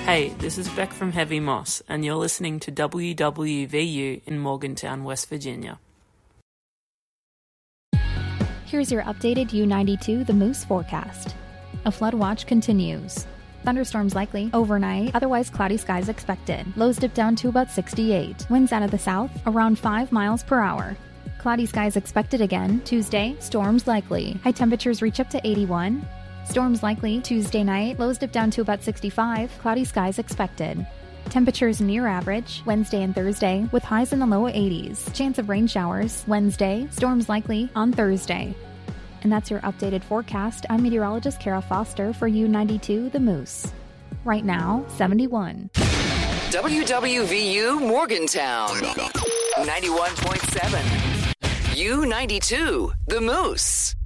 Hey, this is Beck from Heavy Moss, and you're listening to WWVU in Morgantown, West Virginia. Here's your updated U92 The Moose forecast. A flood watch continues. Thunderstorms likely overnight, otherwise cloudy skies expected. Lows dip down to about 68. Winds out of the south, around 5 miles per hour. Cloudy skies expected again. Tuesday, storms likely. High temperatures reach up to 81. Storms likely Tuesday night, lows dip down to about 65, cloudy skies expected. Temperatures near average Wednesday and Thursday, with highs in the low 80s. Chance of rain showers Wednesday, storms likely on Thursday. And that's your updated forecast. I'm meteorologist Kara Foster for U92 The Moose. Right now, 71. WWVU Morgantown, 91.7. U92 The Moose.